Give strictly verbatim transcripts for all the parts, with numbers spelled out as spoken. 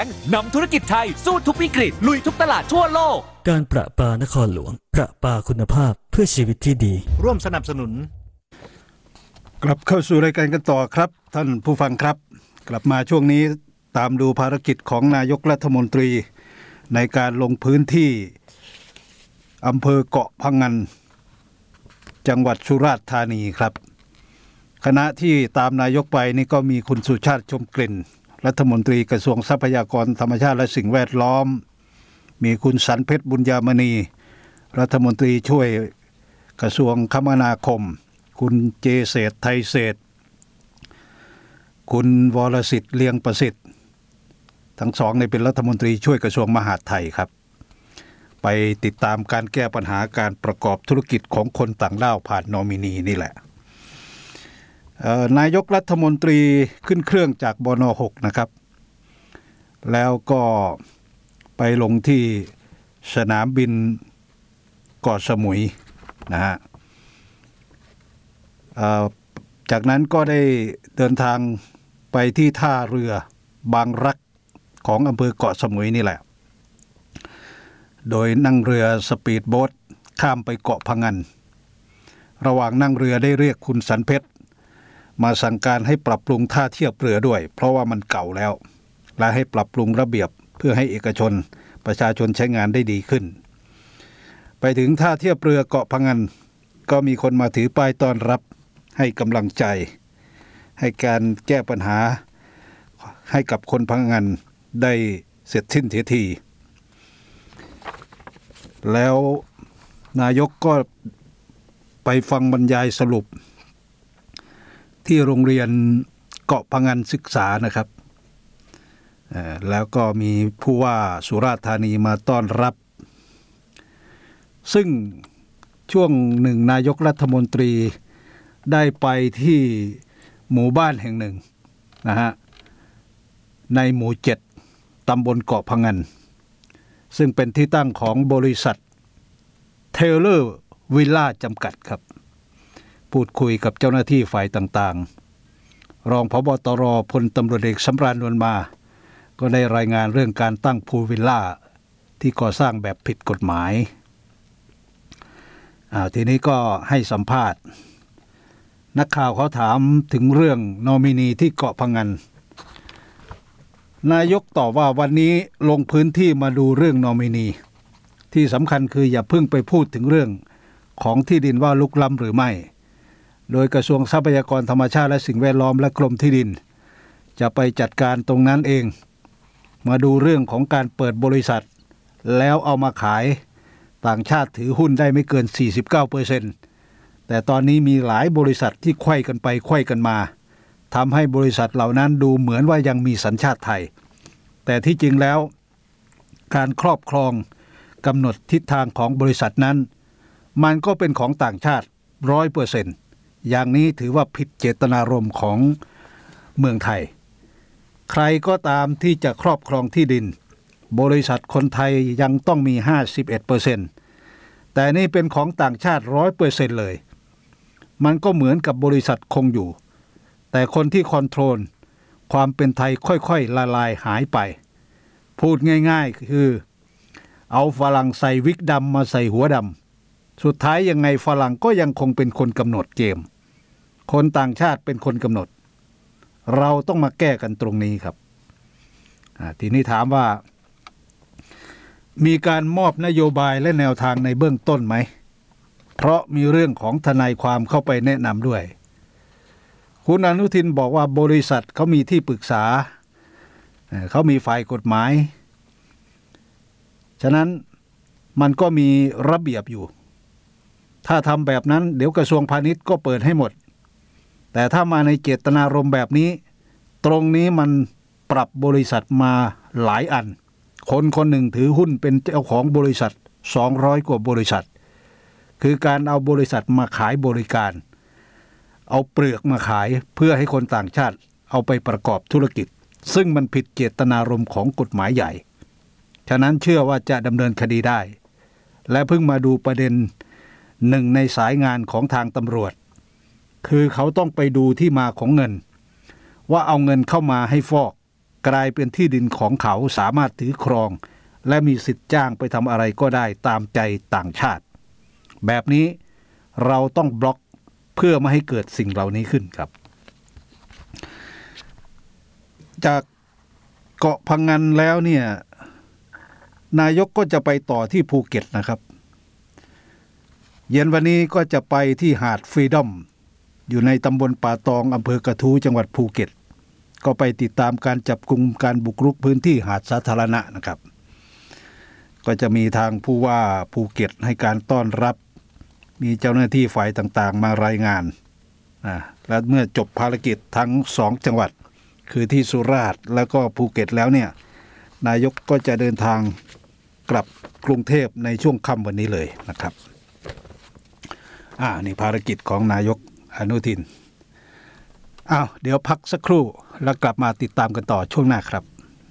นำธุรกิจไทยสู้ทุกวิกฤตลุยทุกตลาดทั่วโลกการประปานครหลวงประปาคุณภาพเพื่อชีวิตที่ดีร่วมสนับสนุนกลับเข้าสู่รายการกันต่อครับท่านผู้ฟังครับกลับมาช่วงนี้ตามดูภารกิจของนายกรัฐมนตรีในการลงพื้นที่อำเภอเกาะพะงันจังหวัดสุราษฎร์ธานีครับคณะที่ตามนายกไปนี่ก็มีคุณสุชาติชมกลิ่นรัฐมนตรีกระทรวงทรัพยากรธรรมชาติและสิ่งแวดล้อมมีคุณสันเพชรบุญญามณีรัฐมนตรีช่วยกระทรวงคมนาคมคุณเจเศรษฐ์ไทยเศรษฐ์คุณวรสิทธิ์เลียงประสิทธิ์ทั้งสองในเป็นรัฐมนตรีช่วยกระทรวงมหาดไทยครับไปติดตามการแก้ปัญหาการประกอบธุรกิจของคนต่างด้าวผ่านนอมินีนี่แหละนายกรัฐมนตรีขึ้นเครื่องจากบน.หกนะครับแล้วก็ไปลงที่สนามบินเกาะสมุยนะฮะจากนั้นก็ได้เดินทางไปที่ท่าเรือบางรักของอำเภอเกาะสมุยนี่แหละโดยนั่งเรือสปีดโบ๊ทข้ามไปเกาะพะงันระหว่างนั่งเรือได้เรียกคุณสันเพชรมาสั่งการให้ปรับปรุงท่าเทียบเรือด้วยเพราะว่ามันเก่าแล้วและให้ปรับปรุงระเบียบเพื่อให้เอกชนประชาชนใช้งานได้ดีขึ้นไปถึงท่าเทียบเรือเกาะพะงันก็มีคนมาถือป้ายต้อนรับให้กำลังใจให้การแก้ปัญหาให้กับคนพะงันได้เสร็จสิ้นเสียทีแล้วนายกก็ไปฟังบรรยายสรุปที่โรงเรียนเกาะพะงันศึกษานะครับแล้วก็มีผู้ว่าสุราษฎร์ธานีมาต้อนรับซึ่งช่วงหนึ่งนายกรัฐมนตรีได้ไปที่หมู่บ้านแห่งหนึ่งนะฮะในหมู่เจ็ดตำบลเกาะพะงันซึ่งเป็นที่ตั้งของบริษัทเทเลอร์วิลล่าจำกัดครับพูดคุยกับเจ้าหน้าที่ฝ่ายต่างๆรองผบ.ตร.พลตำรวจเอกสำราญนวลมาก็ได้รายงานเรื่องการตั้งพูลวิลล่าที่ก่อสร้างแบบผิดกฎหมายอ่าทีนี้ก็ให้สัมภาษณ์นักข่าวเขาถามถึงเรื่องนอมินีที่เกาะพะงันนายกตอบว่าวันนี้ลงพื้นที่มาดูเรื่องนอมินีที่สำคัญคืออย่าเพิ่งไปพูดถึงเรื่องของที่ดินว่าลุกล้ำหรือไม่โดยกระทรวงทรัพยากรธรรมชาติและสิ่งแวดล้อมและกรมที่ดินจะไปจัดการตรงนั้นเองมาดูเรื่องของการเปิดบริษัทแล้วเอามาขายต่างชาติถือหุ้นได้ไม่เกิน สี่สิบเก้าเปอร์เซ็นต์ แต่ตอนนี้มีหลายบริษัทที่ไขว้กันไปไขว้กันมาทำให้บริษัทเหล่านั้นดูเหมือนว่ายังมีสัญชาติไทยแต่ที่จริงแล้วการครอบครองกำหนดทิศทางของบริษัทนั้นมันก็เป็นของต่างชาติ ร้อยเปอร์เซ็นต์ อย่างนี้ถือว่าผิดเจตนารมณ์ของเมืองไทยใครก็ตามที่จะครอบครองที่ดินบริษัทคนไทยยังต้องมี ห้าสิบเอ็ดเปอร์เซ็นต์ แต่นี่เป็นของต่างชาติ ร้อยเปอร์เซ็นต์ เลยมันก็เหมือนกับบริษัทคงอยู่แต่คนที่คอนโทรลความเป็นไทยค่อยๆละลายหายไปพูดง่ายๆคือเอาฝรั่งใส่วิกดำมาใส่หัวดำสุดท้ายยังไงฝรั่งก็ยังคงเป็นคนกำหนดเกมคนต่างชาติเป็นคนกำหนดเราต้องมาแก้กันตรงนี้ครับทีนี้ถามว่ามีการมอบนโยบายและแนวทางในเบื้องต้นไหมเพราะมีเรื่องของทนายความเข้าไปแนะนำด้วยคุณอนุทินบอกว่าบริษัทเขามีที่ปรึกษาเขามีฝ่ายกฎหมายฉะนั้นมันก็มีระเบียบอยู่ถ้าทำแบบนั้นเดี๋ยวกระทรวงพาณิชย์ก็เปิดให้หมดแต่ถ้ามาในเจตนารมณ์แบบนี้ตรงนี้มันปรับบริษัทมาหลายอันคนคนหนึ่งถือหุ้นเป็นเจ้าของบริษัทสองร้อยกว่าบริษัทคือการเอาบริษัทมาขายบริการเอาเปลือกมาขายเพื่อให้คนต่างชาติเอาไปประกอบธุรกิจซึ่งมันผิดเจตนารมณ์ของกฎหมายใหญ่ฉะนั้นเชื่อว่าจะดำเนินคดีได้และเพิ่งมาดูประเด็นหนึ่งในสายงานของทางตำรวจคือเขาต้องไปดูที่มาของเงินว่าเอาเงินเข้ามาให้ฟอกกลายเป็นที่ดินของเขาสามารถถือครองและมีสิทธิ์จ้างไปทำอะไรก็ได้ตามใจต่างชาติแบบนี้เราต้องบล็อกเพื่อไม่ให้เกิดสิ่งเหล่านี้ขึ้นครับจากเกาะพังงานแล้วเนี่ยนายกก็จะไปต่อที่ภูเก็ตนะครับเย็นวันนี้ก็จะไปที่หาดฟรีดอมอยู่ในตำบลป่าตองอำเภอกระทู้จังหวัดภูเก็ตก็ไปติดตามการจับกุมการบุกรุกพื้นที่หาดสาธารณะนะครับก็จะมีทางผู้ว่าภูเก็ตให้การต้อนรับมีเจ้าหน้าที่ฝ่ายต่างๆมารายงานนะและเมื่อจบภารกิจทั้งสองจังหวัดคือที่สุราษฎร์แล้วก็ภูเก็ตแล้วเนี่ยนายกก็จะเดินทางกลับกรุงเทพในช่วงค่ำวันนี้เลยนะครับอ่านี่ภารกิจของนายกอนุทินอ้าวเดี๋ยวพักสักครู่แล้วกลับมาติดตามกันต่อช่วงหน้าครับ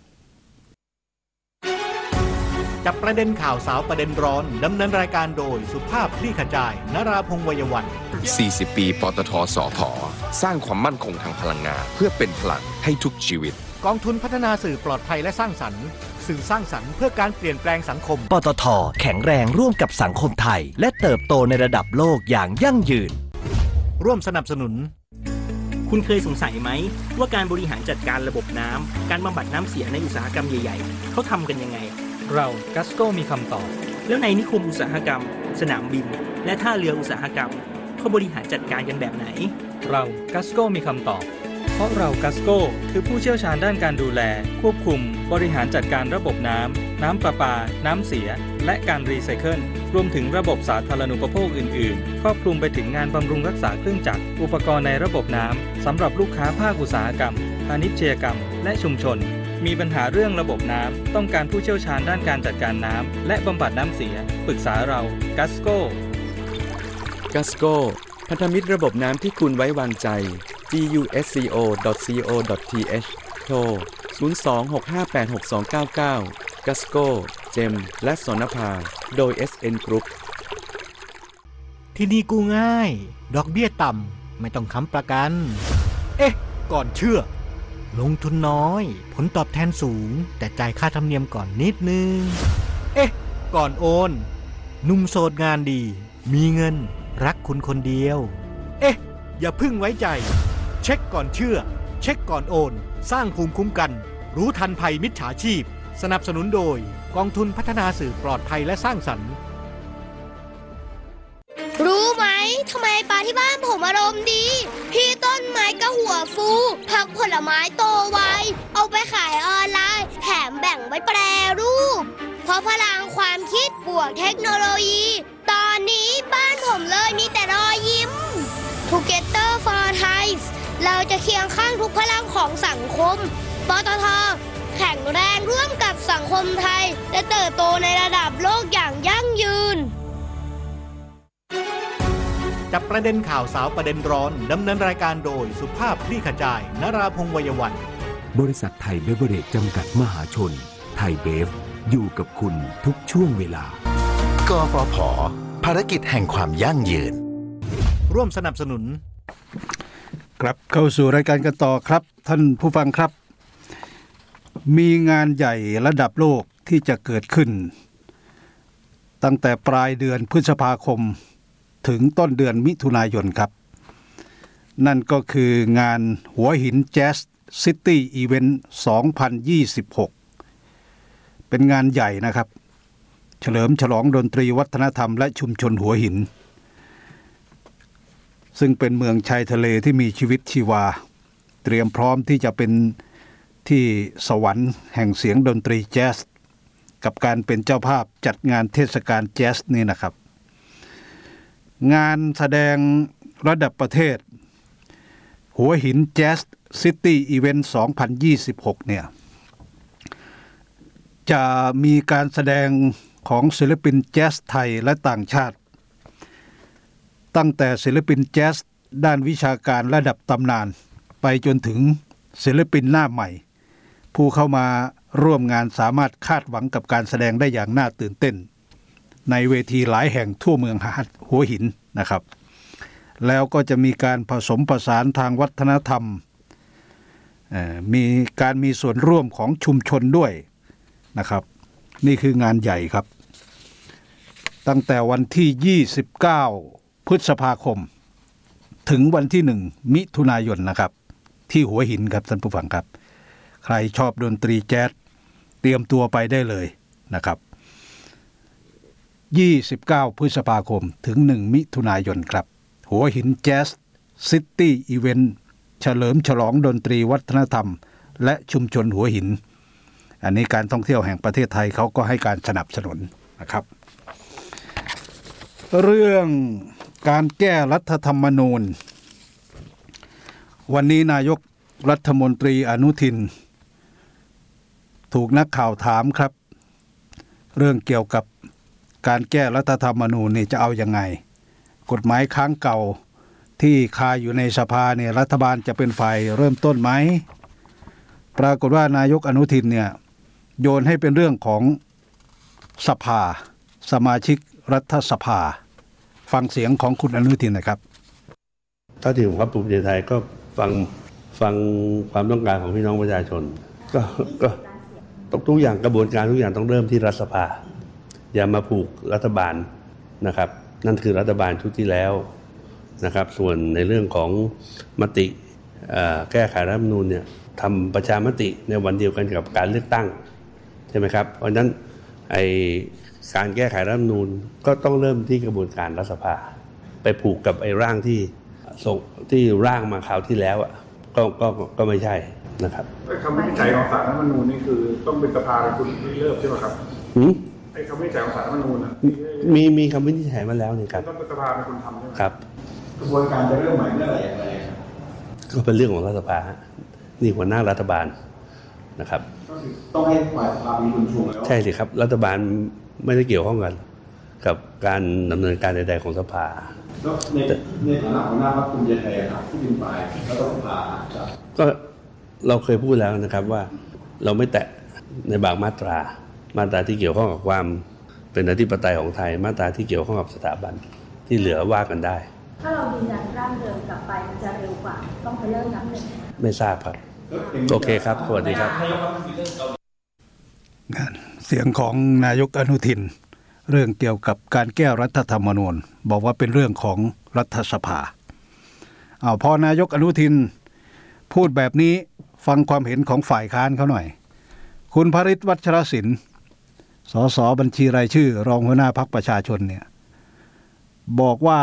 จับประเด็นข่าวสาวประเด็นร้อนดำเนินรายการโดยสุภาพคลี่ขจายนราพงษ์วัยวันสี่สิบปีปตท.สผ.สร้างความมั่นคงทางพลังงานเพื่อเป็นพลังให้ทุกชีวิตกองทุนพัฒนาสื่อปลอดภัยและสร้างสรรค์สื่อสร้างสรรค์เพื่อการเปลี่ยนแปลงสังคมปตท.แข็งแรงร่วมกับสังคมไทยและเติบโตในระดับโลกอย่างยั่งยืนร่วมสนับสนุนคุณเคยสงสัยไหมว่าการบริหารจัดการระบบน้ำการบำบัดน้ำเสียในอุตสาหกรรมใหญ่ๆเขาทำกันยังไงเรากัสโก้มีคำตอบแล้วในนิคมอุตสาหกรรมสนามบินและท่าเรืออุตสาหกรรมเขาบริหารจัดการกันแบบไหนเรากัสโก้มีคำตอบเพราะเรากัสโก้คือผู้เชี่ยวชาญด้านการดูแลควบคุมบริหารจัดการระบบน้ำน้ำประปาน้ำเสียและการรีไซเคิลรวมถึงระบบสาธารณูปโภคอื่นๆครอบคลุมไปถึงงานบำรุงรักษาเครื่องจักรอุปกรณ์ในระบบน้ำสำหรับลูกค้าภาคอุตสาหกรรมพาณิชยกรรมและชุมชนมีปัญหาเรื่องระบบน้ำต้องการผู้เชี่ยวชาญด้านการจัดการน้ำและบำบัดน้ำเสียปรึกษาเรากัสโก้กัสโก้พันธมิตรระบบน้ำที่คุณไว้วางใจ จี ยู เอส ซี โอ ดอท ซี โอ ดอท ที เอช โทร ศูนย์ สอง หก ห้า แปด หก สอง เก้า เก้า กัสโก้ เจม และสนภาโดย เอส เอ็น Group ที่นี่กู้ง่ายดอกเบี้ยต่ำไม่ต้องค้ำประกันเอ๊ะก่อนเชื่อลงทุนน้อยผลตอบแทนสูงแต่จ่ายค่าธรรมเนียมก่อนนิดนึงเอ๊ะก่อนโอนหนุ่มโสดงานดีมีเงินรักคุณคนเดียวเอ๊ะอย่าพึ่งไว้ใจเช็คก่อนเชื่อเช็คก่อนโอนสร้างภูมิคุ้มกันรู้ทันภัยมิจฉาชีพสนับสนุนโดยกองทุนพัฒนาสื่อปลอดภัยและสร้างสรรค์รู้ไหมทำไมปลาที่บ้านผมอารมณ์ดีพี่ต้นไม้ก็หัวฟูผักผลไม้โตไวเอาไปขายออนไลน์แถมแบ่งไว้แปรรูปเพราะพลังความคิดบวกเทคโนโลยีตอนนี้บ้านผมเลยมีแต่รอยยิ้ม Together for Thai เราจะเคียงข้างทุกพลังของสังคมปตท.แข็งแรงร่วมกับสังคมไทยและเติบโตในระดับโลกอย่างยั่งยืนจับประเด็นข่าวสาวประเด็นร้อนดำเนินรายการโดยสุภาพคลี่ขจายนราพงษ์วัยวันบริษัทไทยเบเวอเรจจำกัดมหาชนไทยเบฟอยู่กับคุณทุกช่วงเวลากฟผ.ภารกิจแห่งความยั่งยืนร่วมสนับสนุนกลับเข้าสู่รายการกันต่อครับท่านผู้ฟังครับมีงานใหญ่ระดับโลกที่จะเกิดขึ้นตั้งแต่ปลายเดือนพฤษภาคมถึงต้นเดือนมิถุนายนครับนั่นก็คืองานหัวหินแจ๊สซิตี้อีเวนต์สองพันยี่สิบหกเป็นงานใหญ่นะครับเฉลิมฉลองดนตรีวัฒนธรรมและชุมชนหัวหินซึ่งเป็นเมืองชายทะเลที่มีชีวิตชีวาเตรียมพร้อมที่จะเป็นที่สวรรค์แห่งเสียงดนตรีแจ๊สกับการเป็นเจ้าภาพจัดงานเทศกาลแจ๊สนี่นะครับงานแสดงระดับประเทศหัวหินแจ๊สซิตี้อีเวนต์สองพันยี่สิบหกเนี่ยจะมีการแสดงของศิลปินแจ๊สไทยและต่างชาติตั้งแต่ศิลปินแจ๊สด้านวิชาการระดับตำนานไปจนถึงศิลปินหน้าใหม่ผู้เข้ามาร่วมงานสามารถคาดหวังกับการแสดงได้อย่างน่าตื่นเต้นในเวทีหลายแห่งทั่วเมืองหัวหินนะครับแล้วก็จะมีการผสมผสานทางวัฒนธรรมมีการมีส่วนร่วมของชุมชนด้วยนะครับนี่คืองานใหญ่ครับตั้งแต่วันที่ยี่สิบเก้าพฤษภาคมถึงวันที่หนึ่งมิถุนายนนะครับที่หัวหินครับท่านผู้ฟังครับใครชอบดนตรีแจ๊สเตรียมตัวไปได้เลยนะครับยี่สิบเก้าพฤษภาคมถึงหนึ่งมิถุนายนครับหัวหินแจ๊สซิตี้อีเวนต์เฉลิมฉลองดนตรีวัฒนธรรมและชุมชนหัวหินอันนี้การท่องเที่ยวแห่งประเทศไทยเขาก็ให้การสนับสนุนนะครับเรื่องการแก้รัฐธรรมนูญวันนี้นายกรัฐมนตรีอนุทินถูกนักข่าวถามครับเรื่องเกี่ยวกับการแก้รัฐธรรมนูญนี่จะเอายังไงกฎหมายค้างเก่าที่คาอยู่ในสภาเนี่ยรัฐบาลจะเป็นฝ่ายเริ่มต้นไหมปรากฏว่านายกอนุทินเนี่ยโยนให้เป็นเรื่องของสภาสมาชิกรัฐสภาฟังเสียงของคุณอนุทินนะครับถ้าที่ผมครับภูมิใจไทยก็ฟังฟังความต้องการของพี่น้องประชาชนก็ก็ทุกอย่างกระบวนการทุกอย่างต้องเริ่มที่รัฐสภาอย่ามาผูกรัฐบาลนะครับนั่นคือรัฐบาลชุดที่แล้วนะครับส่วนในเรื่องของมติแก้ไขรัฐธรรมนูญเนี่ยทำประชามติในวันเดียวกันกับการเลือกตั้งใช่ไหมครับเพราะฉะนั้นไอการแก้ไขรัฐธรรมนูญก็ต้องเริ่มที่กระบวนการรัฐสภาไปผูกกับไอ้ร่างที่ส่งที่ร่างมาคราวที่แล้วอ่ะก็ก็ก็ไม่ใช่นะครับคำวินิจฉัยของศาลรัฐธรรมนูญนี่คือต้องเป็นสภาเป็นคนริเริ่มใช่ไหมครับไอ้คำวินิจฉัยของศาลรัฐธรรมนูญนะมีมีคำวินิจฉัยมาแล้วนี่ครับต้องเป็นสภาเป็นคนทำใช่ไหมครับกระบวนการจะเริ่มใหม่เมื่อไหร่อะไรก็เป็นเรื่องของรัฐสภานี่หัวหน้ารัฐบาลนะครับต้องให้ฝ่ายสภาเป็นคนชงแล้วใช่สิครับรัฐบาลไม่ได้เกี่ยวข้องกันกับการดำเนินการใดๆของสภาแล้วในในฐานะหัวหน้าพรรคภูมิใจไทยครับที่เป็นฝ่ายรัฐสภาก็เราเคยพูดแล้วนะครับว่าเราไม่แตะในบางมาตรามาตราที่เกี่ยวข้องกับความเป็นอธิปไตยของไทยมาตราที่เกี่ยวข้องกับสถาบันที่เหลือว่ากันได้ถ้าเรายืนยันร่างเดิมกลับไปมันจะเร็วกว่าต้องไปเริ่มนับหนึ่งไม่ทราบครับโอเคครับสวัสดีครับเสียงของนายกอนุทินเรื่องเกี่ยวกับการแก้รัฐธรรมนูญบอกว่าเป็นเรื่องของรัฐสภาเอาพอนายกอนุทินพูดแบบนี้ฟังความเห็นของฝ่ายค้านเขาหน่อยคุณพฤทธิ์วัชรศิลป์สสบัญชีรายชื่อรองหัวหน้าพรรคประชาชนเนี่ยบอกว่า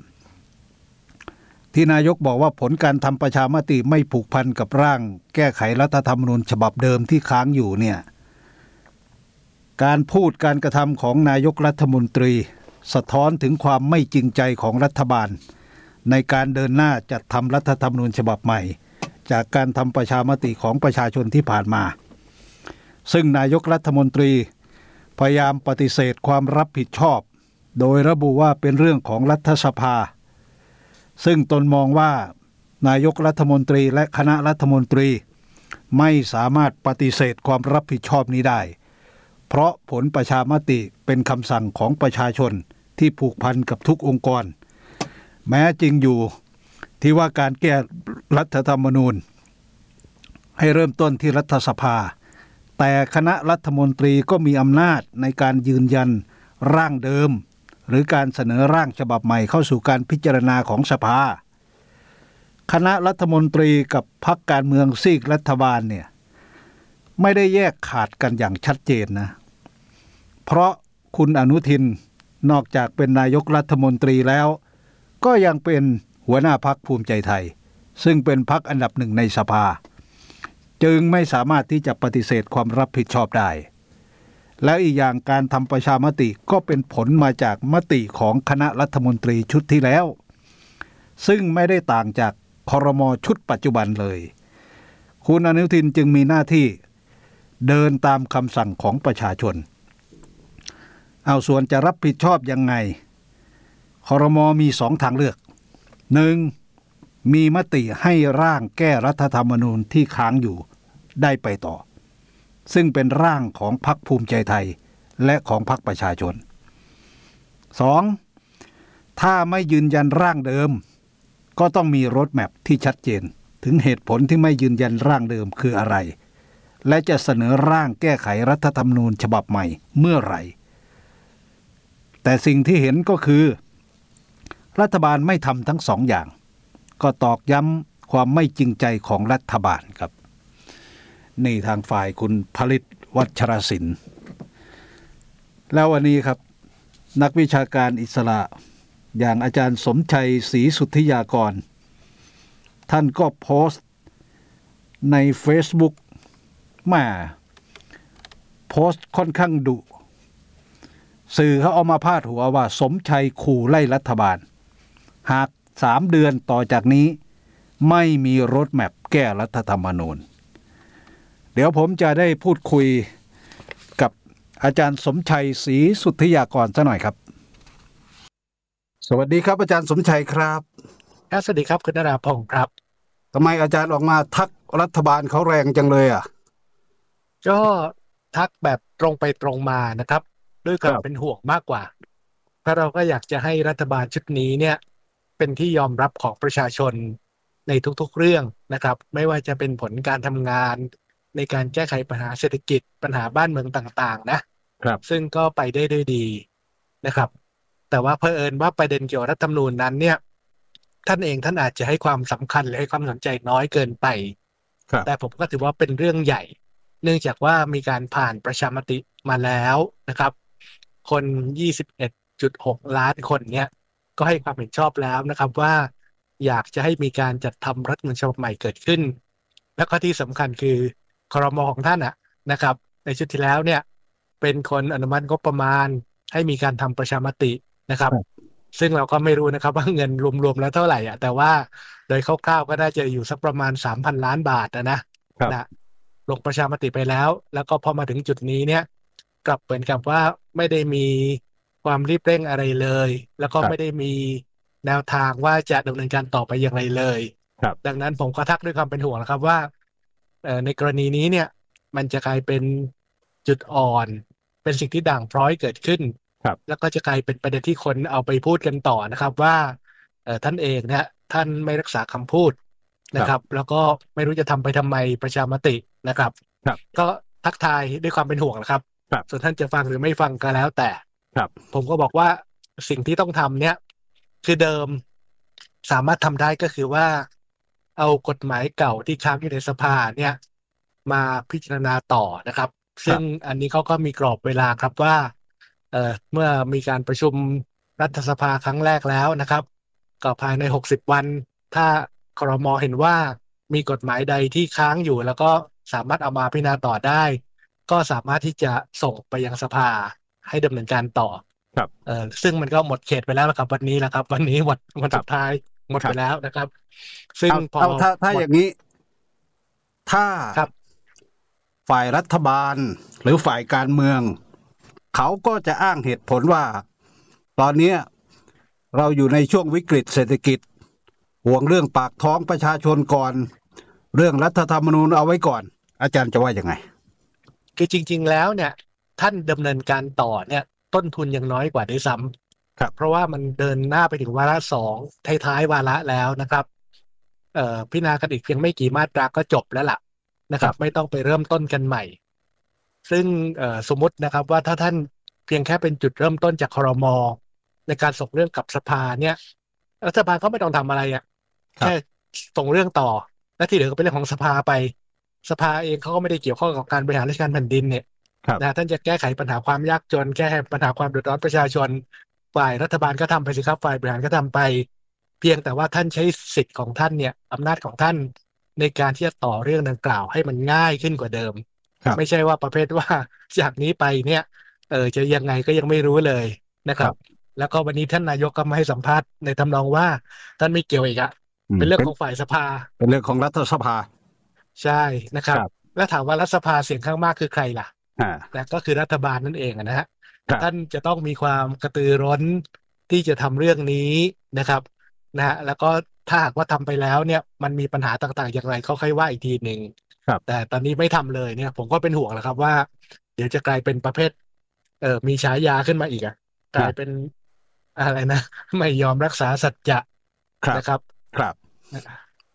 ที่นายกบอกว่าผลการทำประชามติไม่ผูกพันกับร่างแก้ไขรัฐธรรมนูญฉบับเดิมที่ค้างอยู่เนี่ยการพูดการกระทำของนายกรัฐมนตรีสะท้อนถึงความไม่จริงใจของรัฐบาลในการเดินหน้าจัดทำรัฐธรรมนูญฉบับใหม่จากการทำประชามติของประชาชนที่ผ่านมาซึ่งนายกรัฐมนตรีพยายามปฏิเสธความรับผิดชอบโดยระบุว่าเป็นเรื่องของรัฐสภาซึ่งตนมองว่านายกรัฐมนตรีและคณะรัฐมนตรีไม่สามารถปฏิเสธความรับผิดชอบนี้ได้เพราะผลประชามติเป็นคำสั่งของประชาชนที่ผูกพันกับทุกองค์กรแม้จริงอยู่ที่ว่าการแก้รัฐธรรมนูญให้เริ่มต้นที่รัฐสภาแต่คณะรัฐมนตรีก็มีอำนาจในการยืนยันร่างเดิมหรือการเสนอร่างฉบับใหม่เข้าสู่การพิจารณาของสภาคณะรัฐมนตรีกับพรรคการเมืองซีกรัฐบาลเนี่ยไม่ได้แยกขาดกันอย่างชัดเจนนะเพราะคุณอนุทินนอกจากเป็นนายกรัฐมนตรีแล้วก็ยังเป็นหัวหน้าพรรคภูมิใจไทยซึ่งเป็นพรรคอันดับหนึ่งในสภาจึงไม่สามารถที่จะปฏิเสธความรับผิดชอบได้แล้วอีกอย่างการทำประชามติก็เป็นผลมาจากมติของคณะรัฐมนตรีชุดที่แล้วซึ่งไม่ได้ต่างจากครม.ชุดปัจจุบันเลยคุณอนุทินจึงมีหน้าที่เดินตามคำสั่งของประชาชนเอาส่วนจะรับผิดชอบยังไงครม.มีสองทางเลือกหนึ่งมีมติให้ร่างแก้รัฐธรรมนูญที่ค้างอยู่ได้ไปต่อซึ่งเป็นร่างของพรรคภูมิใจไทยและของพรรคประชาชนสองถ้าไม่ยืนยันร่างเดิมก็ต้องมีโรดแมพที่ชัดเจนถึงเหตุผลที่ไม่ยืนยันร่างเดิมคืออะไรและจะเสนอร่างแก้ไขรัฐธรรมนูญฉบับใหม่เมื่อไหร่แต่สิ่งที่เห็นก็คือรัฐบาลไม่ทำทั้งสองอย่างก็ตอกย้ำความไม่จริงใจของรัฐบาลครับนี่ทางฝ่ายคุณผลิตวัชรศิลป์แล้ววันนี้ครับนักวิชาการอิสระอย่างอาจารย์สมชัยศรีสุทธิยากรท่านก็โพสต์ใน Facebook มาโพสต์ค่อนข้างดุสื่อเขาเอามาพาดหัวว่าสมชัยขู่ไล่รัฐบาลหากสามเดือนต่อจากนี้ไม่มีโรดแมพแก้รัฐธรรมนูญเดี๋ยวผมจะได้พูดคุยกับอาจารย์สมชัยศรีสุทธิยากรซะหน่อยครับสวัสดีครับอาจารย์สมชัยครับครับสวัสดีครับคุณนราพงศ์ครับทำไมอาจารย์ออกมาทักรัฐบาลเขาแรงจังเลยอ่ะก็ทักแบบตรงไปตรงมานะครับด้วยความเป็นห่วงมากกว่าเพราะเราก็อยากจะให้รัฐบาลชุดนี้เนี่ยเป็นที่ยอมรับของประชาชนในทุกๆเรื่องนะครับไม่ว่าจะเป็นผลการทำงานในการแก้ไขปัญหาเศรษฐกิจปัญหาบ้านเมืองต่างๆนะครับซึ่งก็ไปได้ด้วยดีนะครับแต่ว่าเผอิญว่าประเด็นเกี่ยวกับรัฐธรรมนูญนั้นเนี่ยท่านเองท่านอาจจะให้ความสำคัญหรือให้ความสนใจน้อยเกินไปแต่ผมก็ถือว่าเป็นเรื่องใหญ่เนื่องจากว่ามีการผ่านประชามติมาแล้วนะครับคน ยี่สิบเอ็ดจุดหก ล้านคนเนี่ยก็ให้ความเห็นชอบแล้วนะครับว่าอยากจะให้มีการจัดทำรัฐธรรมนูญฉบับใหม่เกิดขึ้นแล้วก็ที่สำคัญคือครม.ของท่านอะนะครับในชุดที่แล้วเนี่ยเป็นคนอนุมัติงบประมาณให้มีการทำประชามตินะครับซึ่งเราก็ไม่รู้นะครับว่าเงินรวมๆแล้วเท่าไหร่อ่ะแต่ว่าโดยคร่าวๆก็น่าจะอยู่สักประมาณ สามพัน ล้านบาทนะนะนะลงประชามติไปแล้วแล้วก็พอมาถึงจุดนี้เนี่ยกลับเหมือนกับว่าไม่ได้มีความรีบเร่งอะไรเลยแล้วก็ไม่ได้มีแนวทางว่าจะดำเนินการต่อไปอย่างไรเลยดังนั้นผมก็ทักด้วยความเป็นห่วงนะครับว่าในกรณีนี้เนี่ยมันจะกลายเป็นจุดอ่อนเป็นสิ่งที่ด่างพร้อยเกิดขึ้นแล้วก็จะกลายเป็นประเด็นที่คนเอาไปพูดกันต่อนะครับว่าท่านเองเนี่ยท่านไม่รักษาคำพูดนะครับแล้วก็ไม่รู้จะทำไปทำไมประชามตินะครับก็ทักทายด้วยความเป็นห่วงนะครับส่วนท่านจะฟังหรือไม่ฟังก็แล้วแต่ผมก็บอกว่าสิ่งที่ต้องทำเนี่ยคือเดิมสามารถทำได้ก็คือว่าเอากฎหมายเก่าที่ค้างอยู่ในสภาเนี่ยมาพิจารณาต่อนะครับซึ่งอันนี้เขาก็มีกรอบเวลาครับว่าเอ่อเมื่อมีการประชุมรัฐสภาครั้งแรกแล้วนะครับก็ภายในหกสิบวันถ้าครม.เห็นว่ามีกฎหมายใดที่ค้างอยู่แล้วก็สามารถเอามาพิจารณาต่อได้ก็สามารถที่จะส่งไปยังสภาให้ดำเนินการต่อครับเอ่อซึ่งมันก็หมดเขตไปแล้วครับวันนี้แหละครับวันนี้หมดวันสุดท้ายหมดไปแล้วนะครับซึ่งพอถ้าถ้าอย่างนี้ถ้าฝ่ายรัฐบาลหรือฝ่ายการเมืองเขาก็จะอ้างเหตุผลว่าตอนนี้เราอยู่ในช่วงวิกฤตเศรษฐกิจห่วงเรื่องปากท้องประชาชนก่อนเรื่องรัฐธรรมนูญเอาไว้ก่อนอาจารย์จะว่ายังไงคือจริงๆแล้วเนี่ยท่านดำเนินการต่อเนี่ยต้นทุนยังน้อยกว่าด้วยซ้ำครับเพราะว่ามันเดินหน้าไปถึงวาระสองท้ายๆวาระแล้วนะครับเอ่อพิจารณากันอีกเพียงไม่กี่มาตราก็จบแล้วล่ะนะครับไม่ต้องไปเริ่มต้นกันใหม่ซึ่งสมมตินะครับว่าถ้าท่านเพียงแค่เป็นจุดเริ่มต้นจากครม.ในการส่งเรื่องกับสภาเนี่ยรัฐบาลก็ไม่ต้องทำอะไรอ่ะแค่ส่งเรื่องต่อและที่เหลือก็เป็นเรื่องของสภาไปสภาเองเขาก็ไม่ได้เกี่ยวข้องกับการบริหารราชการแผ่นดินเนี่ยนะท่านจะแก้ไขปัญหาความยากจนแก้ไขปัญหาความเดือดร้อนประชาชนฝ่ายรัฐบาลก็ทำไปสิครับฝ่ายบริหารก็ทำไปเพียงแต่ว่าท่านใช้สิทธิ์ของท่านเนี่ยอำนาจของท่านในการที่จะต่อเรื่องดังกล่าวให้มันง่ายขึ้นกว่าเดิมไม่ใช่ว่าประเภทว่าจากนี้ไปเนี่ยเออจะยังไงก็ยังไม่รู้เลยนะครับแล้วก็วันนี้ท่านนายกก็มาให้สัมภาษณ์ในทำนองว่าท่านไม่เกี่ยวอีกอะเป็นเรื่องของฝ่ายสภาเป็นเรื่องของรัฐสภาใช่นะครับแล้วถามว่ารัฐสภาเสียงข้างมากคือใครล่ะนะก็คือรัฐบาลนั่นเองนะฮะท่านจะต้องมีความกระตือร้นที่จะทำเรื่องนี้นะครับนะฮะแล้วก็ถ้าหากว่าทำไปแล้วเนี่ยมันมีปัญหาต่างๆอย่างไรเขาค่อยว่าอีกทีหนึ่งแต่ตอนนี้ไม่ทำเลยเนี่ยผมก็เป็นห่วงแหละครับว่าเดี๋ยวจะกลายเป็นประเภทเอ่อมีฉายาขึ้นมาอีกอ่ะกลายเป็นอะไรนะไม่ยอมรักษาสัจจะนะครับครับ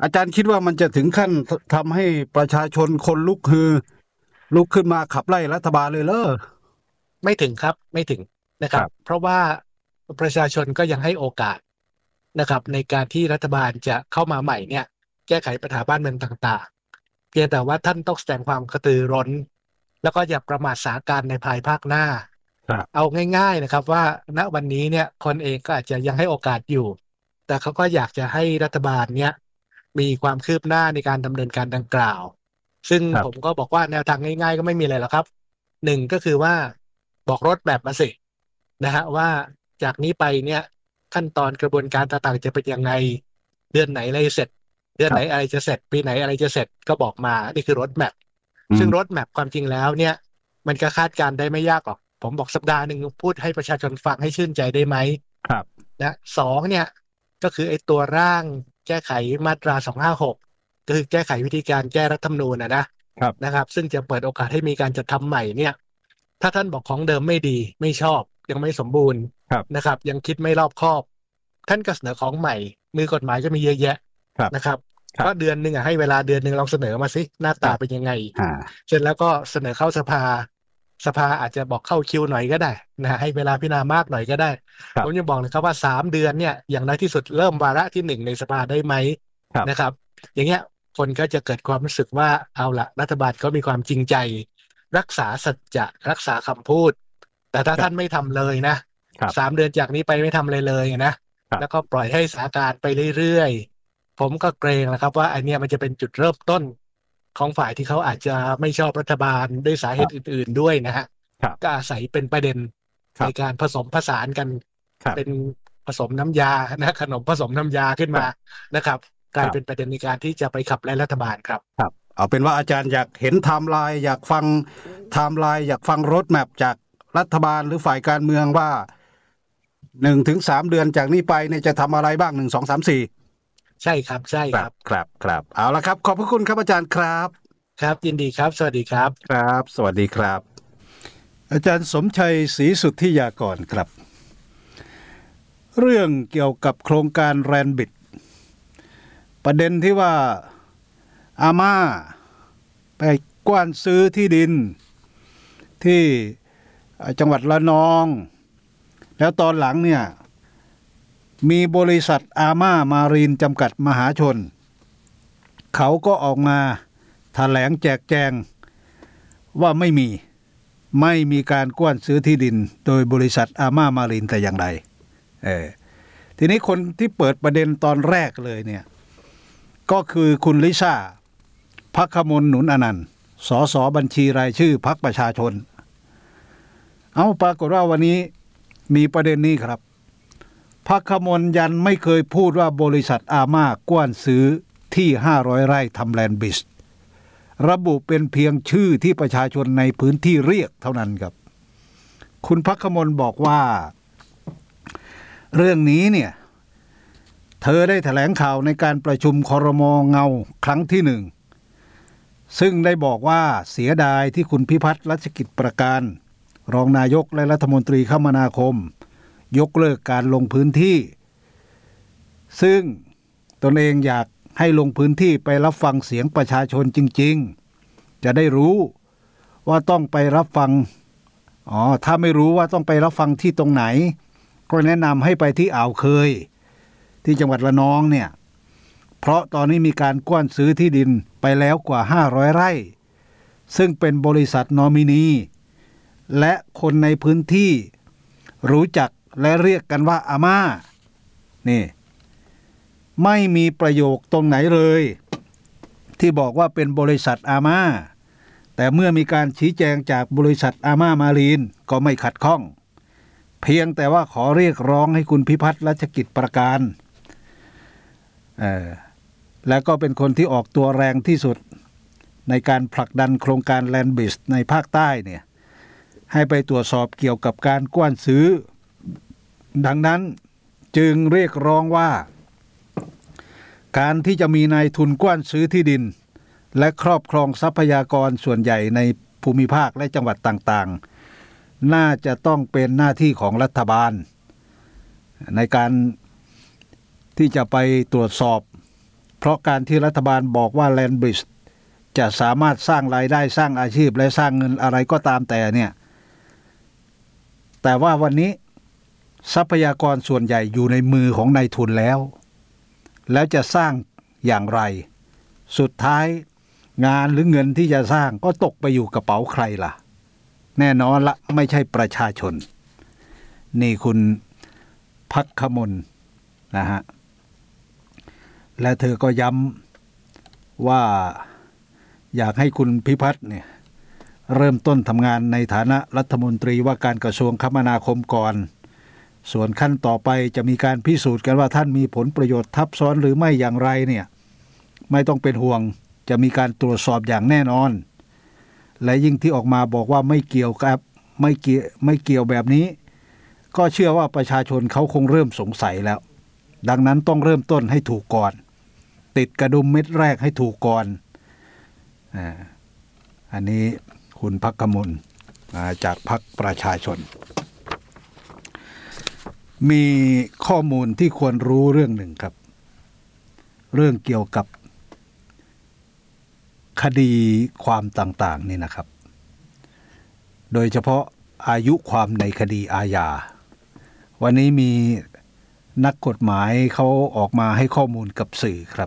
อาจารย์คิดว่ามันจะถึงขั้นทำให้ประชาชนคนลุกฮือลุกขึ้นมาขับไล่รัฐบาลเลยเหรอไม่ถึงครับไม่ถึงนะครับเพราะว่าประชาชนก็ยังให้โอกาสนะครับในการที่รัฐบาลจะเข้ามาใหม่เนี่ยแก้ไขปัญหาบ้านเมืองต่างๆเพียงแต่ว่าท่านต้องแสดงความกระตือร้นแล้วก็อย่าประมาทสถานการณ์ในภายภาคหน้าเอาง่ายๆนะครับว่าณวันนี้เนี่ยคนเองก็อาจจะยังให้โอกาสอยู่แต่เขาก็อยากจะให้รัฐบาลเนี่ยมีความคืบหน้าในการดำเนินการดังกล่าวซึ่งผมก็บอกว่าแนวทางง่ายๆก็ไม่มีอะไรหรอกครับหนึ่งก็คือว่าบอกรถแบบมาสินะฮะว่าจากนี้ไปเนี่ยขั้นตอนกระบวนการต่างๆจะเป็นยังไงเดือนไหนอะไรเสร็จเดือนไหนอะไรจะเสร็จปีไหนอะไรจะเสร็จก็บอกมานี่คือรถแมพซึ่งรถแมพความจริงแล้วเนี่ยมันก็คาดการได้ไม่ยากหรอกผมบอกสัปดาห์หนึ่งพูดให้ประชาชนฟังให้ชื่นใจได้ไหมครับนะสองเนี่ยก็คือไอ้ตัวร่างแก้ไขมาตราสองห้าหกก็คือแก้ไขวิธีการแก้รัฐธรรมนูญนะนะครับนะครับซึ่งจะเปิดโอกาสให้มีการจัดทำใหม่เนี่ยถ้าท่านบอกของเดิมไม่ดีไม่ชอบยังไม่สมบูรณ์นะครับยังคิดไม่รอบคอบท่านก็เสนอของใหม่มือกฎหมายก็มีเยอะแยะนะครับก็เดือนหนึ่งอ่ะให้เวลาเดือนหนึ่งลองเสนอมาสิหน้าตาเป็นยังไงเสร็จแล้วก็เสนอเข้าสภาสภาอาจจะบอกเข้าคิวหน่อยก็ได้นะให้เวลาพิจารณามากหน่อยก็ได้ผมจะบอกเลยครับว่าสามเดือนเนี่ยอย่างน้อยที่สุดเริ่มวาระที่หนึ่งในสภาได้ไหมนะครับอย่างเงี้ยคนก็จะเกิดความรู้สึกว่าเอาละรัฐบาลก็มีความจริงใจรักษาสัจจะรักษาคำพูดแต่ถ้าท่านไม่ทำเลยนะสามเดือนจากนี้ไปไม่ทำเลยเลยนะแล้วก็ปล่อยให้สถานการณ์ไปเรื่อยๆผมก็เกรงนะครับว่าอันเนี้ยมันจะเป็นจุดเริ่มต้นของฝ่ายที่เขาอาจจะไม่ชอบรัฐบาลด้วยสาเหตุอื่นๆด้วยนะฮะก็อาศัยเป็นประเด็นในการผสมผสานกันเป็นผสมน้ำยานะขนมผสมน้ำยาขึ้นมานะครับกลายเป็นประเด็นในการที่จะไปขับไล่รัฐบาลครับครับเอาเป็นว่าอาจารย์อยากเห็นไทม์ไลน์อยากฟังไทม์ไลน์อยากฟังรถแมพจากรัฐบาลหรือฝ่ายการเมืองว่าหนึ่งถึงสามเดือนจากนี้ไปเนี่ยจะทำอะไรบ้างหนึ่งสองสามสี่ใช่ครับใช่ครับครับครับเอาละครับขอบพระคุณครับอาจารย์ครับครับยินดีครับสวัสดีครับครับสวัสดีครับอาจารย์สมชัยศรีสุทธิยากรครับเรื่องเกี่ยวกับโครงการแรนบิทประเด็นที่ว่าอาม่าไปกว้านซื้อที่ดินที่จังหวัดระนองแล้วตอนหลังเนี่ยมีบริษัทอาม่ามารีนจำกัดมหาชนเขาก็ออกมาแถลงแจกแจงว่าไม่มีไม่มีการกว้านซื้อที่ดินโดยบริษัทอาม่ามารีนแต่อย่างใดเออทีนี้คนที่เปิดประเด็นตอนแรกเลยเนี่ยก็คือคุณลิซ่าภัคมลหนุนอนันต์สสบัญชีรายชื่อพรรคประชาชนเอาปรากฏว่าวันนี้มีประเด็นนี้ครับภัคมลยันไม่เคยพูดว่าบริษัทอาม่ากว้านซื้อที่ห้าร้อยไร่ทำแลนด์บิสระบุเป็นเพียงชื่อที่ประชาชนในพื้นที่เรียกเท่านั้นครับคุณภัคมลบอกว่าเรื่องนี้เนี่ยเธอได้แถลงข่าวในการประชุมครม.เงาครั้งที่หนึ่งซึ่งได้บอกว่าเสียดายที่คุณพิพัฒน์รัชกิจประการรองนายกและรัฐมนตรีคมนาคมยกเลิกการลงพื้นที่ซึ่งตนเองอยากให้ลงพื้นที่ไปรับฟังเสียงประชาชนจริงๆจะได้รู้ว่าต้องไปรับฟังอ๋อถ้าไม่รู้ว่าต้องไปรับฟังที่ตรงไหนก็แนะนำให้ไปที่อ่าวเคยที่จังหวัดระนองเนี่ยเพราะตอนนี้มีการกว้านซื้อที่ดินไปแล้วกว่าห้าร้อยไร่ซึ่งเป็นบริษัทนอมินีและคนในพื้นที่รู้จักและเรียกกันว่าอาม่านี่ไม่มีประโยคตรงไหนเลยที่บอกว่าเป็นบริษัทอาม่าแต่เมื่อมีการชี้แจงจากบริษัทอาม่ามารีนก็ไม่ขัดข้องเพียงแต่ว่าขอเรียกร้องให้คุณพิพัฒน์รัชกิจประการเอ่อและก็เป็นคนที่ออกตัวแรงที่สุดในการผลักดันโครงการแลนด์บิสในภาคใต้เนี่ยให้ไปตรวจสอบเกี่ยวกับการกว้านซื้อดังนั้นจึงเรียกร้องว่าการที่จะมีนายทุนกว้านซื้อที่ดินและครอบครองทรัพยากรส่วนใหญ่ในภูมิภาคและจังหวัดต่างๆน่าจะต้องเป็นหน้าที่ของรัฐบาลในการที่จะไปตรวจสอบเพราะการที่รัฐบาลบอกว่าแลนด์บริดจ์จะสามารถสร้างรายได้สร้างอาชีพและสร้างเงินอะไรก็ตามแต่เนี่ยแต่ว่าวันนี้ทรัพยากรส่วนใหญ่อยู่ในมือของนายทุนแล้วแล้วจะสร้างอย่างไรสุดท้ายงานหรือเงินที่จะสร้างก็ตกไปอยู่กระเป๋าใครล่ะแน่นอนละไม่ใช่ประชาชนนี่คุณภัคมลนะฮะและเธอก็ย้ำว่าอยากให้คุณพิพัฒน์เนี่ยเริ่มต้นทำงานในฐานะรัฐมนตรีว่าการกระทรวงคมนาคมก่อนส่วนขั้นต่อไปจะมีการพิสูจน์กันว่าท่านมีผลประโยชน์ทับซ้อนหรือไม่อย่างไรเนี่ยไม่ต้องเป็นห่วงจะมีการตรวจสอบอย่างแน่นอนและยิ่งที่ออกมาบอกว่าไม่เกี่ยวกับไม่เกี่ยวไม่เกี่ยวแบบนี้ก็เชื่อว่าประชาชนเขาคงเริ่มสงสัยแล้วดังนั้นต้องเริ่มต้นให้ถูกก่อนติดกระดุมเม็ดแรกให้ถูกก่อนอ่าอันนี้คุณภัคมลจากพรรคประชาชนมีข้อมูลที่ควรรู้เรื่องหนึ่งครับเรื่องเกี่ยวกับคดีความต่างๆนี่นะครับโดยเฉพาะอายุความในคดีอาญาวันนี้มีนักกฎหมายเขาออกมาให้ข้อมูลกับสื่อครับ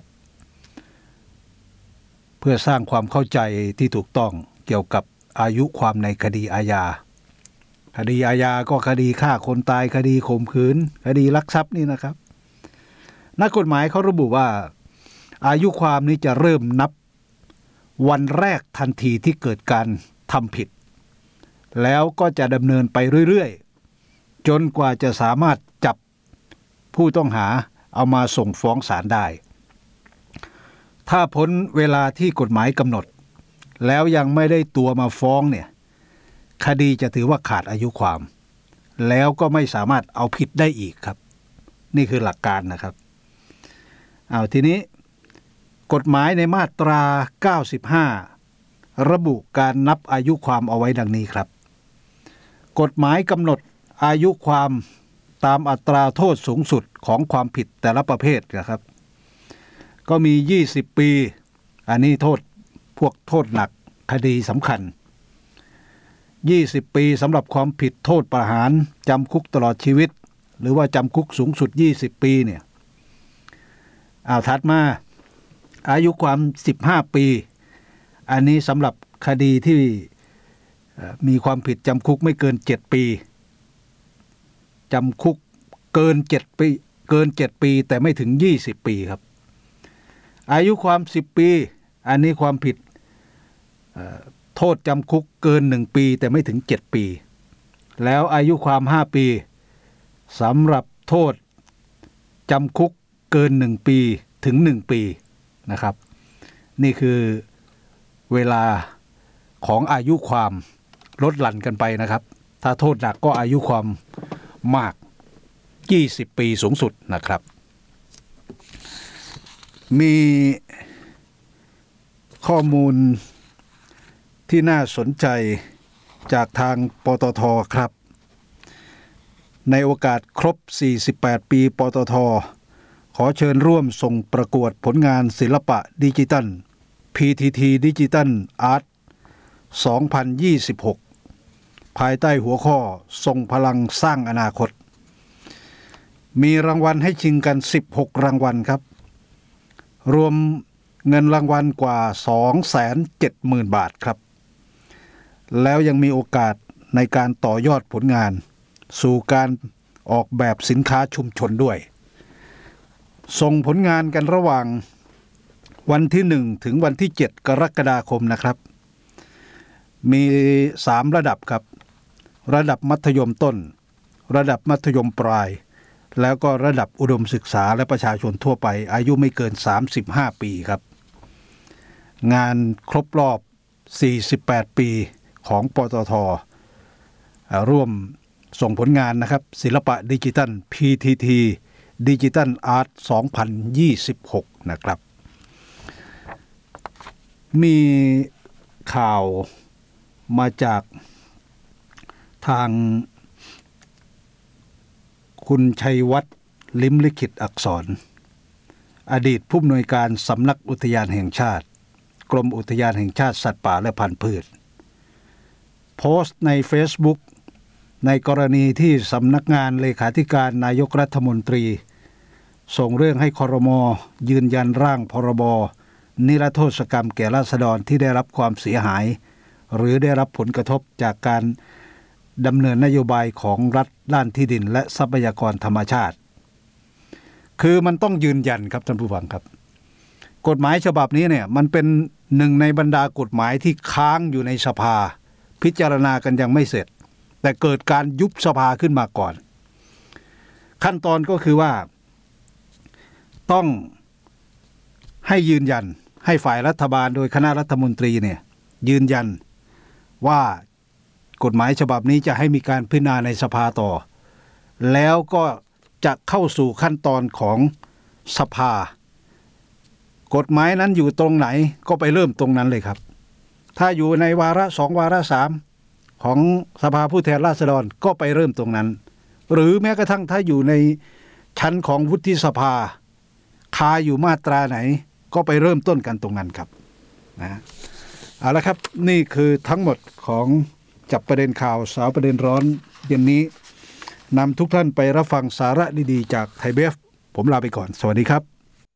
เพื่อสร้างความเข้าใจที่ถูกต้องเกี่ยวกับอายุความในคดีอาญาคดีอาญาก็คดีฆ่าคนตายคดีข่มขืนคดีลักทรัพย์นี่นะครับนักกฎหมายเขาระบุว่าอายุความนี้จะเริ่มนับวันแรกทันทีที่เกิดการทำผิดแล้วก็จะดำเนินไปเรื่อยๆจนกว่าจะสามารถจับผู้ต้องหาเอามาส่งฟ้องศาลได้ถ้าพ้นเวลาที่กฎหมายกำหนดแล้วยังไม่ได้ตัวมาฟ้องเนี่ยคดีจะถือว่าขาดอายุความแล้วก็ไม่สามารถเอาผิดได้อีกครับนี่คือหลักการนะครับเอาทีนี้กฎหมายในมาตราเก้าสิบห้าระบุการนับอายุความเอาไว้ดังนี้ครับกฎหมายกำหนดอายุความตามอัตราโทษสูงสุดของความผิดแต่ละประเภทนะครับก็มียี่สิบปีอันนี้โทษพวกโทษหนักคดีสำคัญยี่สิบปีสำหรับความผิดโทษประหารจำคุกตลอดชีวิตหรือว่าจำคุกสูงสุดยี่สิบปีเนี่ยเอาถัดมาอายุความสิบห้าปีอันนี้สำหรับคดีที่มีความผิดจำคุกไม่เกินเจ็ดปีจำคุกเกินเจ็ดปีเกินเจ็ดปีแต่ไม่ถึงยี่สิบปีครับอายุความสิบปีอันนี้ความผิดโทษจำคุกเกินหนึ่งปีแต่ไม่ถึงเจ็ดปีแล้วอายุความห้าปีสำหรับโทษจำคุกเกินหนึ่งปีถึงหนึ่งปีนะครับนี่คือเวลาของอายุความลดหลั่นกันไปนะครับถ้าโทษหนักก็อายุความมากยี่สิบปีสูงสุดนะครับมีข้อมูลที่น่าสนใจจากทางปตท.ครับในโอกาสครบสี่สิบแปดปีปตท.ขอเชิญร่วมส่งประกวดผลงานศิลปะดิจิทัล พี ที ที Digital Art สองพันยี่สิบหกภายใต้หัวข้อทรงพลังสร้างอนาคตมีรางวัลให้ชิงกันสิบหกรางวัลครับรวมเงินรางวัลกว่า สองแสนเจ็ดหมื่น บาทครับแล้วยังมีโอกาสในการต่อยอดผลงานสู่การออกแบบสินค้าชุมชนด้วยส่งผลงานกันระหว่างวันที่หนึ่งถึงวันที่เจ็ดกรกฎาคมนะครับมีสามระดับครับระดับมัธยมต้นระดับมัธยมปลายแล้วก็ระดับอุดมศึกษาและประชาชนทั่วไปอายุไม่เกินสามสิบห้าปีครับงานครบรอบสี่สิบแปดปีของปตท.ร่วมส่งผลงานนะครับศิลปะดิจิทัล พี ที ที Digital Art สองพันยี่สิบหกนะครับมีข่าวมาจากทางคุณชัยวัฒน์ลิ้มลิขิตอักษรอดีตผู้อำนวยการสำนักอุทยานแห่งชาติกรมอุทยานแห่งชาติสัตว์ป่าและพันธุ์พืชโพสต์ใน Facebook ในกรณีที่สำนักงานเลขาธิการนายกรัฐมนตรีส่งเรื่องให้ครม.ยืนยันร่างพรบนิรโทษกรรมแก่ราษฎรที่ได้รับความเสียหายหรือได้รับผลกระทบจากการดำเนินนโยบายของรัฐด้านที่ดินและทรัพยากรธรรมชาติคือมันต้องยืนยันครับท่านผู้ฟังครับกฎหมายฉบับนี้เนี่ยมันเป็นหนึ่งในบรรดากฎหมายที่ค้างอยู่ในสภาพิจารณากันยังไม่เสร็จแต่เกิดการยุบสภาขึ้นมาก่อนขั้นตอนก็คือว่าต้องให้ยืนยันให้ฝ่ายรัฐบาลโดยคณะรัฐมนตรีเนี่ยยืนยันว่ากฎหมายฉบับนี้จะให้มีการพิจารณาในสภาต่อแล้วก็จะเข้าสู่ขั้นตอนของสภากฎหมายนั้นอยู่ตรงไหนก็ไปเริ่มตรงนั้นเลยครับถ้าอยู่ในวาระสองวาระสามของสภาผู้แทนราษฎรก็ไปเริ่มตรงนั้นหรือแม้กระทั่งถ้าอยู่ในชั้นของวุฒิสภาคาอยู่มาตราไหนก็ไปเริ่มต้นกันตรงนั้นครับนะเอาละครับนี่คือทั้งหมดของจับประเด็นข่าวสาวประเด็นร้อนเย็นนี้นำทุกท่านไปรับฟังสาระดีๆจากไทยเบฟผมลาไปก่อนสวัสดีครับ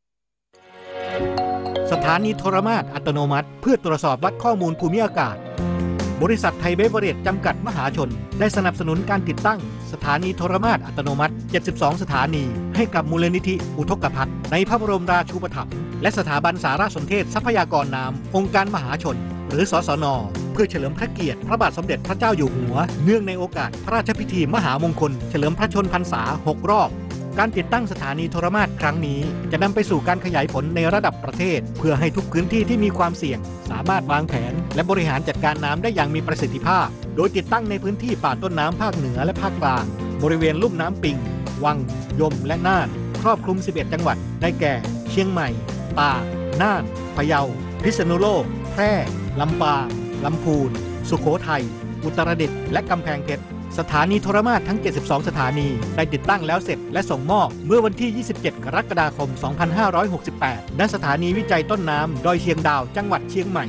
สถานีโทรมาตรอัตโนมัติเพื่อตรวจสอบวัดข้อมูลภูมิอากาศบริษัทไทยเบเวอเรจจำกัดมหาชนได้สนับสนุนการติดตั้งสถานีโทรมาตรอัตโนมัติเจ็ดสิบสองสถานีให้กับมูลนิธิอุทกภัทรในพระบรมราชูปถัมภ์และสถาบันสารสนเทศทรัพยากรน้ำองค์การมหาชนหรือสสน.เพื่อเฉลิมพระเกียรติพระบาทสมเด็จพระเจ้าอยู่หัวเนื่องในโอกาสพระราชพิธีมหามงคลเฉลิมพระชนพรรษาหกรอบการติดตั้งสถานีโทรมาตรครั้งนี้จะนำไปสู่การขยายผลในระดับประเทศเพื่อให้ทุกพื้นที่ที่มีความเสี่ยงสามารถวางแผนและบริหารจัดการน้ำได้อย่างมีประสิทธิภาพโดยติดตั้งในพื้นที่ป่าต้นน้ำภาคเหนือและภาคกลางบริเวณลุ่มน้ำปิงวังยมและน่านครอบคลุมสิบเอ็ดจังหวัดได้แก่เชียงใหม่ตากน่านพะเยาพิษณุโลกแพร่ลำปางลำพูนสุโขทัยอุตรดิตถ์และกำแพงเพชรสถานีโทรมาตรทั้งเจ็ดสิบสองสถานีได้ติดตั้งแล้วเสร็จและส่งมอบเมื่อวันที่ยี่สิบเจ็ดกรกฎาคมสองพันห้าร้อยหกสิบแปดณสถานีวิจัยต้นน้ำดอยเชียงดาวจังหวัดเชียงใหม่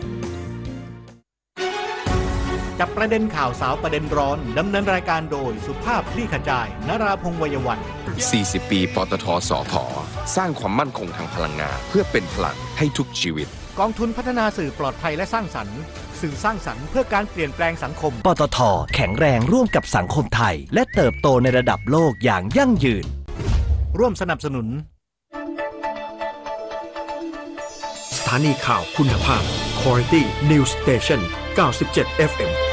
จับประเด็นข่าวสาวประเด็นร้อนดำเนินรายการโดยสุภาพคลี่ขจายนราพงษ์วัยวันสี่สิบ ปีปตทสผ.สร้างความมั่นคงทางพลังงานเพื่อเป็นพลังให้ทุกชีวิตกองทุนพัฒนาสื่อปลอดภัยและสร้างสรรค์สื่อสร้างสรรค์เพื่อการเปลี่ยนแปลงสังคมปตท.แข็งแรงร่วมกับสังคมไทยและเติบโตในระดับโลกอย่างยั่งยืนร่วมสนับสนุนสถานีข่าวคุณภาพ Quality News Station เก้าสิบเจ็ด เอฟ เอ็ม